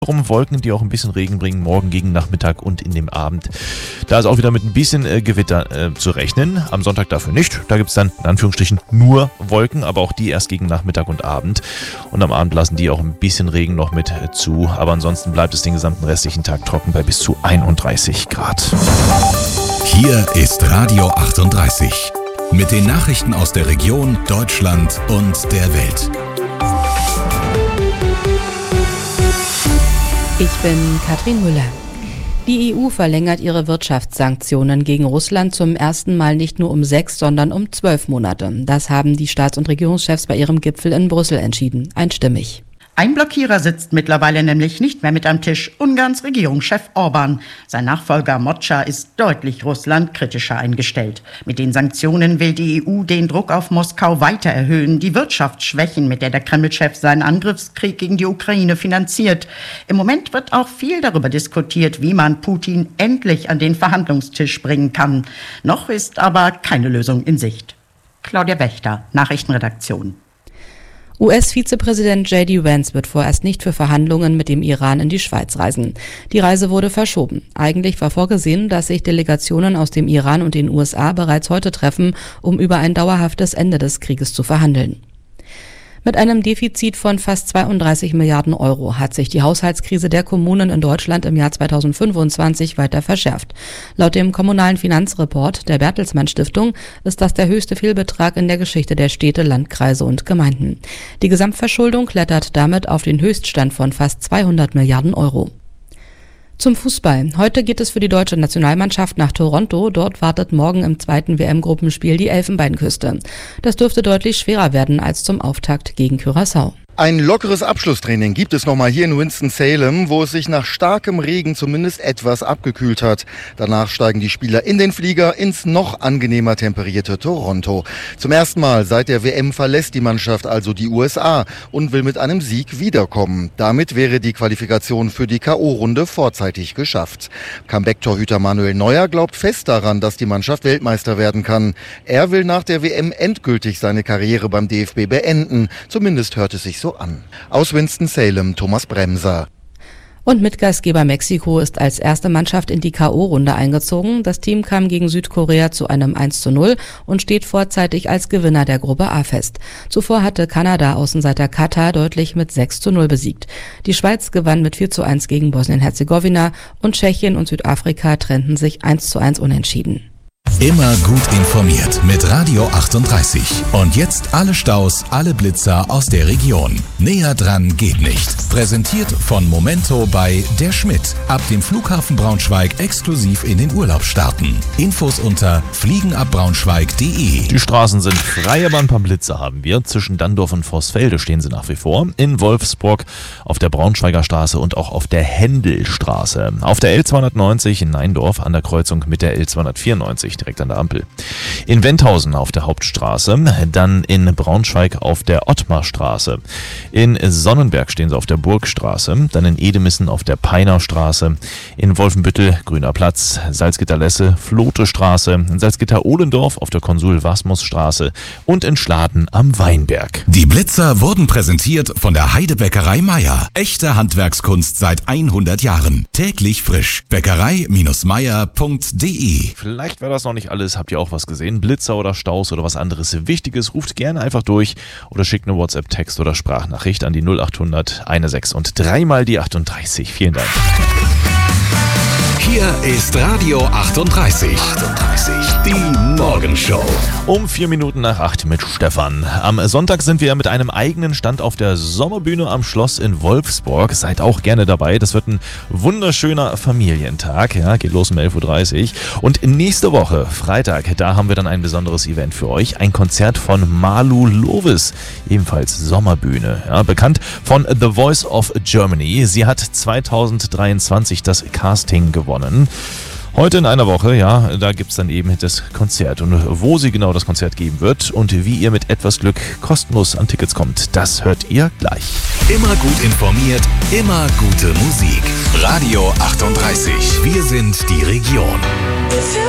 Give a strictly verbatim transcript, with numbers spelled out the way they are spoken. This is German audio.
Wolken, die auch ein bisschen Regen bringen, morgen gegen Nachmittag und in dem Abend. Da ist auch wieder mit ein bisschen äh, Gewitter äh, zu rechnen. Am Sonntag dafür nicht. Da gibt es dann in Anführungsstrichen nur Wolken, aber auch die erst gegen Nachmittag und Abend. Und am Abend lassen die auch ein bisschen Regen noch mit äh, zu. Aber ansonsten bleibt es den gesamten restlichen Tag trocken bei bis zu einunddreißig Grad. Hier ist Radio achtunddreißig. Mit den Nachrichten aus der Region, Deutschland und der Welt. Ich bin Katrin Müller. Die E U verlängert ihre Wirtschaftssanktionen gegen Russland zum ersten Mal nicht nur um sechs, sondern um zwölf Monate. Das haben die Staats- und Regierungschefs bei ihrem Gipfel in Brüssel entschieden. Einstimmig. Ein Blockierer sitzt mittlerweile nämlich nicht mehr mit am Tisch, Ungarns Regierungschef Orbán. Sein Nachfolger Mocsa ist deutlich Russland kritischer eingestellt. Mit den Sanktionen will die E U den Druck auf Moskau weiter erhöhen, die Wirtschaft schwächen, mit der der Kreml-Chef seinen Angriffskrieg gegen die Ukraine finanziert. Im Moment wird auch viel darüber diskutiert, wie man Putin endlich an den Verhandlungstisch bringen kann. Noch ist aber keine Lösung in Sicht. Claudia Wächter, Nachrichtenredaktion. U S-Vizepräsident J D Vance wird vorerst nicht für Verhandlungen mit dem Iran in die Schweiz reisen. Die Reise wurde verschoben. Eigentlich war vorgesehen, dass sich Delegationen aus dem Iran und den U S A bereits heute treffen, um über ein dauerhaftes Ende des Krieges zu verhandeln. Mit einem Defizit von fast zweiunddreißig Milliarden Euro hat sich die Haushaltskrise der Kommunen in Deutschland im Jahr zweitausendfünfundzwanzig weiter verschärft. Laut dem kommunalen Finanzreport der Bertelsmann Stiftung ist das der höchste Fehlbetrag in der Geschichte der Städte, Landkreise und Gemeinden. Die Gesamtverschuldung klettert damit auf den Höchststand von fast zweihundert Milliarden Euro. Zum Fußball. Heute geht es für die deutsche Nationalmannschaft nach Toronto. Dort wartet morgen im zweiten W M-Gruppenspiel die Elfenbeinküste. Das dürfte deutlich schwerer werden als zum Auftakt gegen Curaçao. Ein lockeres Abschlusstraining gibt es nochmal hier in Winston-Salem, wo es sich nach starkem Regen zumindest etwas abgekühlt hat. Danach steigen die Spieler in den Flieger ins noch angenehmer temperierte Toronto. Zum ersten Mal seit der W M verlässt die Mannschaft also die U S A und will mit einem Sieg wiederkommen. Damit wäre die Qualifikation für die K O-Runde vorzeitig geschafft. Comeback-Torhüter Manuel Neuer glaubt fest daran, dass die Mannschaft Weltmeister werden kann. Er will nach der W M endgültig seine Karriere beim D F B beenden. Zumindest hört es sich so an. Aus Winston-Salem, Thomas Bremser. Und Mitgastgeber Mexiko ist als erste Mannschaft in die K O-Runde eingezogen. Das Team kam gegen Südkorea zu einem eins zu null und steht vorzeitig als Gewinner der Gruppe A fest. Zuvor hatte Kanada Außenseiter Katar deutlich mit sechs zu null besiegt. Die Schweiz gewann mit vier zu eins gegen Bosnien-Herzegowina und Tschechien und Südafrika trennten sich eins zu eins unentschieden. Immer gut informiert mit Radio achtunddreißig. Und jetzt alle Staus, alle Blitzer aus der Region. Näher dran geht nicht. Präsentiert von Momento bei Der Schmidt. Ab dem Flughafen Braunschweig exklusiv in den Urlaub starten. Infos unter fliegenabbraunschweig punkt de. Die Straßen sind frei, aber ein paar Blitzer haben wir. Zwischen Dandorf und Vorsfelde stehen sie nach wie vor. In Wolfsburg, auf der Braunschweiger Straße und auch auf der Händelstraße. Auf der L zweihundertneunzig in Neindorf an der Kreuzung mit der L zweihundertvierundneunzig direkt an der Ampel. In Wendhausen auf der Hauptstraße, dann in Braunschweig auf der Ottmarstraße. In Sonnenberg stehen sie auf der Burgstraße, dann in Edemissen auf der Peinerstraße, in Wolfenbüttel Grüner Platz, Salzgitter-Lesse Flotestraße, in Salzgitter-Ohlendorf auf der Konsul-Wasmus-Straße und in Schladen am Weinberg. Die Blitzer wurden präsentiert von der Heidebäckerei Meier. Echte Handwerkskunst seit hundert Jahren. Täglich frisch. Bäckerei Meier punkt de. Vielleicht war das noch nicht alles. Habt ihr auch was gesehen? Blitzer oder Staus oder was anderes Wichtiges? Ruft gerne einfach durch oder schickt eine WhatsApp-Text oder Sprachnachricht an die null achthundert sechzehn und dreimal die achtunddreißig. Vielen Dank. Hier ist Radio achtunddreißig. achtunddreißig. Die Morgenshow. Um vier Minuten nach acht mit Stefan. Am Sonntag sind wir mit einem eigenen Stand auf der Sommerbühne am Schloss in Wolfsburg. Seid auch gerne dabei. Das wird ein wunderschöner Familientag. Ja, geht los um elf Uhr dreißig. Und nächste Woche, Freitag, da haben wir dann ein besonderes Event für euch. Ein Konzert von Malu Lovis. Ebenfalls Sommerbühne. Ja, bekannt von The Voice of Germany. Sie hat zweitausenddreiundzwanzig das Casting gewonnen. Heute in einer Woche, ja, da gibt es dann eben das Konzert. Und wo sie genau das Konzert geben wird und wie ihr mit etwas Glück kostenlos an Tickets kommt, das hört ihr gleich. Immer gut informiert, immer gute Musik. Radio achtunddreißig. Wir sind die Region.